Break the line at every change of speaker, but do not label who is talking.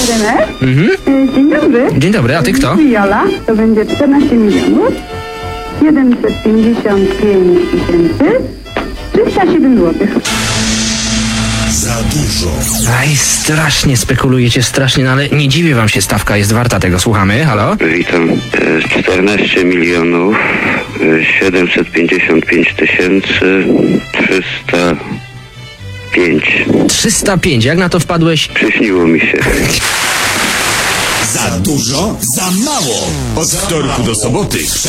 Trener?
Mhm.
Dzień dobry.
Dzień dobry, a ty kto?
Jola, to będzie 14 milionów 755 307 zł.
Za dużo.
Aj, strasznie spekulujecie, strasznie, no ale nie dziwię wam się, stawka jest warta tego. Słuchamy, halo?
Witam. 14 milionów 755 305.
305, jak na to wpadłeś?
Przyśniło mi się.
Za dużo, za mało. Od wtorku do soboty